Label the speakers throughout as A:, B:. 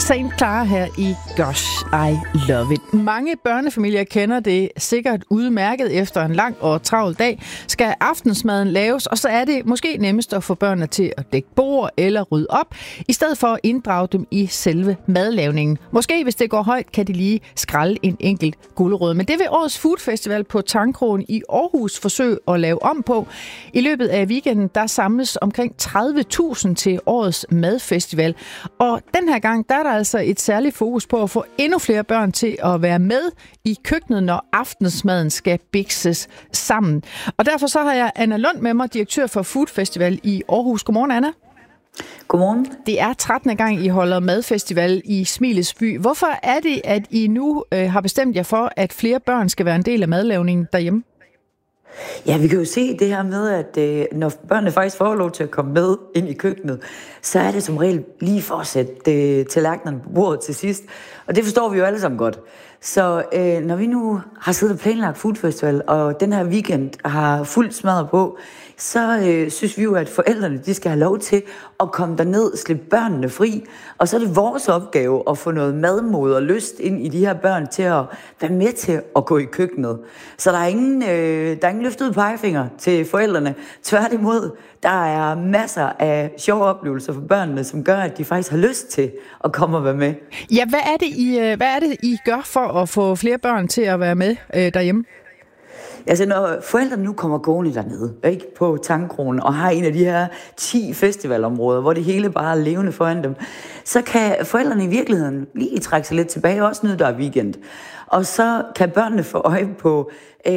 A: St. Clara her i Gosh, I Love It. Mange børnefamilier kender det sikkert udmærket. Efter en lang og travl dag skal aftensmaden laves, og så er det måske nemmest at få børnene til at dække bord eller rydde op, i stedet for at inddrage dem i selve madlavningen. Måske, hvis det går højt, kan de lige skrælle en enkelt gulerod. Men det vil årets foodfestival på Tangkrogen i Aarhus forsøge at lave om på. I løbet af weekenden, der samles omkring 30.000 til årets madfestival. Og den her gang, der er der altså et særligt fokus på at få endnu flere børn til at være med i køkkenet, når aftensmaden skal bikses sammen. Og derfor så har jeg Anna Lund med mig, direktør for Food Festival i Aarhus. Godmorgen, Anna.
B: Godmorgen.
A: Det er 13. gang, I holder madfestival i Smilets by. Hvorfor er det, at I nu har bestemt jer for, at flere børn skal være en del af madlavningen derhjemme?
B: Ja, vi kan jo se det her med, at når børnene faktisk får lov til at komme med ind i køkkenet, så er det som regel lige for at sætte tallerkenerne på bordet til sidst. Og det forstår vi jo alle sammen godt. Så når vi nu har siddet og planlagt Food Festival, og den her weekend har fuldt smadret på, så synes vi jo, at forældrene de skal have lov til at komme derned, slippe børnene fri. Og så er det vores opgave at få noget madmod og lyst ind i de her børn til at være med til at gå i køkkenet. Så der er ingen løftede pegefinger til forældrene. Tværtimod, der er masser af sjove oplevelser for børnene, som gør, at de faktisk har lyst til at komme og være med.
A: Ja, hvad er det, I gør for at få flere børn til at være med derhjemme?
B: Altså, når forældrene nu kommer gående dernede, ikke, på Tangkrogen, og har en af de her 10 festivalområder, hvor det hele bare er levende foran dem, så kan forældrene i virkeligheden lige trække sig lidt tilbage, også nu der er weekend. Og så kan børnene få øje på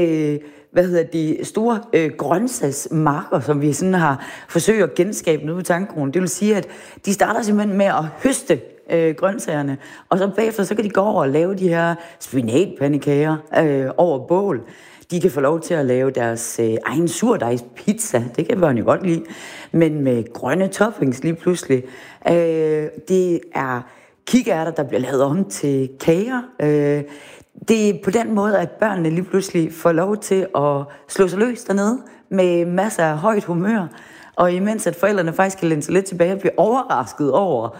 B: de store grøntsagsmarker, som vi sådan har forsøgt at genskabe nu på Tangkrogen. Det vil sige, at de starter simpelthen med at høste grøntsagerne, og så bagefter så kan de gå over og lave de her spinatpandekager over bål. De kan få lov til at lave deres egen surdejspizza, det kan børn jo godt lide, men med grønne toppings lige pludselig. Det er kikærter, der bliver lavet om til kager. Det er på den måde, at børnene lige pludselig får lov til at slå sig løs dernede med masser af højt humør, og imens at forældrene faktisk kan læne sig lidt tilbage og blive overrasket over,